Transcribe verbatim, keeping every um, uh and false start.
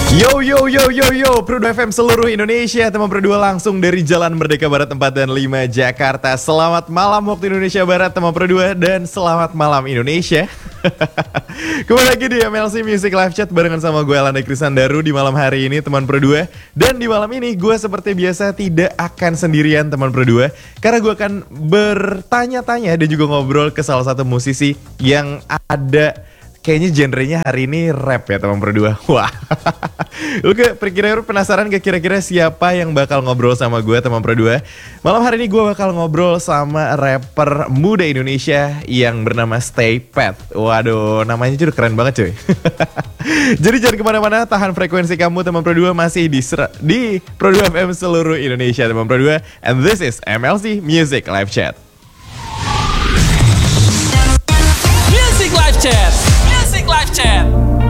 Yo yo yo yo yo, Pro dua F M seluruh Indonesia, teman Pro dua langsung dari Jalan Merdeka Barat empat dan lima Jakarta. Selamat malam waktu Indonesia Barat teman Pro dua dan selamat malam Indonesia. Kembali lagi di M L C Music Live Chat barengan sama gue Alanda Krisandaru di malam hari ini teman Pro dua. Dan di malam ini gue seperti biasa tidak akan sendirian teman Pro dua, karena gue akan bertanya-tanya dan juga ngobrol ke salah satu musisi yang ada kayaknya genrenya hari ini rap ya teman Pro dua. Wah. Lu ke kira-kira penasaran gak kira-kira siapa yang bakal ngobrol sama gue teman Pro dua? Malam hari ini gue bakal ngobrol sama rapper muda Indonesia yang bernama Stay Pat. Waduh, namanya juga keren banget cuy. Jadi jangan kemana-mana, tahan frekuensi kamu teman Pro dua masih di, di Pro dua F M seluruh Indonesia teman Pro dua. And this is M L C Music Live Chat. Music Live Chat. Music Live Chat.